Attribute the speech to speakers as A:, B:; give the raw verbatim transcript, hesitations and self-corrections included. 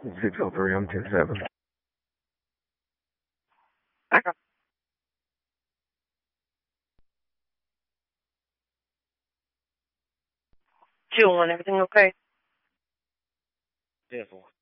A: six oh three, I'm ten seven.
B: Okay. Fuel and everything okay?
A: Definitely.